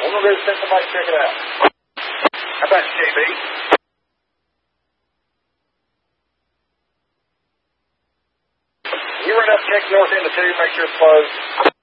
I'm going to go send somebody to check it out. How about you, JB? You run up, check north end of 2, make sure it's closed.